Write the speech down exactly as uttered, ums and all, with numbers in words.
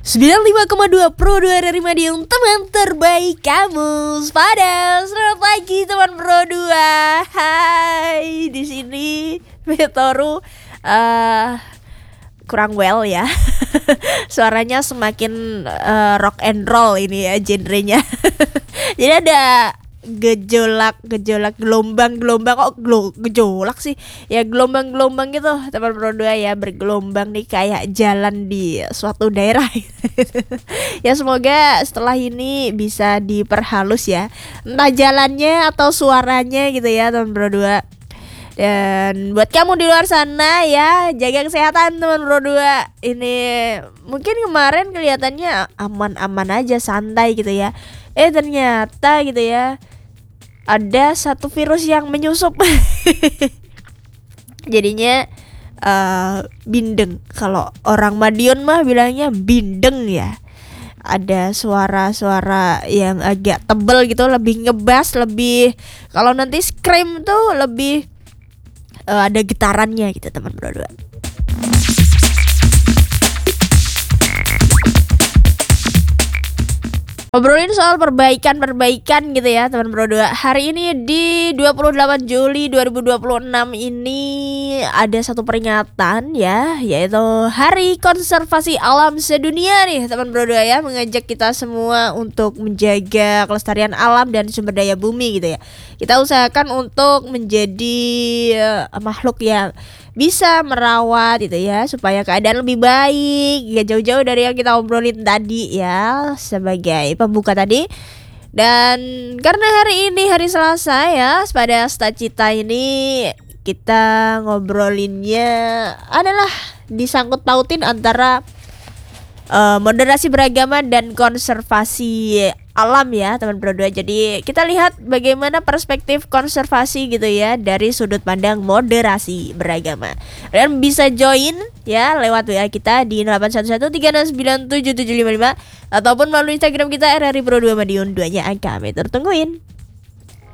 sembilan puluh lima koma dua Pro dua dari Madiun, teman terbaik kamu. Pada selamat pagi teman Pro dua. Hai, di sini Metoru uh, kurang well ya. Suaranya semakin uh, rock and roll ini ya genrenya. Jadi ada gejolak gejolak gelombang gelombang kok gelo, gejolak sih ya, gelombang gelombang gitu teman Pro dua ya, bergelombang nih kayak jalan di suatu daerah. Ya semoga setelah ini bisa diperhalus ya, entah jalannya atau suaranya gitu ya teman Pro dua. Dan buat kamu di luar sana ya, jaga kesehatan teman Pro dua. Ini mungkin kemarin kelihatannya aman-aman aja, santai gitu ya. Eh ternyata gitu ya, ada satu virus yang menyusup. Jadinya uh, bindeng. Kalau orang Madiun mah bilangnya bindeng ya. Ada suara-suara yang agak tebel gitu, lebih ngebas, lebih kalau nanti scream tuh lebih uh, ada getarannya gitu teman Pro dua. Ngobrolin soal perbaikan-perbaikan gitu ya teman Pro dua. Hari ini di dua puluh delapan Juli dua ribu dua puluh enam ini ada satu peringatan ya, yaitu Hari Konservasi Alam Sedunia nih teman Pro dua ya, mengajak kita semua untuk menjaga kelestarian alam dan sumber daya bumi gitu ya. Kita usahakan untuk menjadi uh, makhluk yang bisa merawat gitu ya, supaya keadaan lebih baik, gak jauh-jauh dari yang kita obrolin tadi ya sebagai pembuka tadi. Dan karena hari ini hari Selasa ya, pada Stacita ini kita ngobrolinnya adalah disangkut pautin antara uh, moderasi beragama dan konservasi alam ya teman Pro dua. Jadi kita lihat bagaimana perspektif konservasi gitu ya dari sudut pandang moderasi beragama. Kalian bisa join ya lewat W A kita di nol delapan satu satu tiga enam sembilan tujuh tujuh lima lima ataupun melalui Instagram kita R R I Pro dua Madiun, duanya angka meter, tungguin.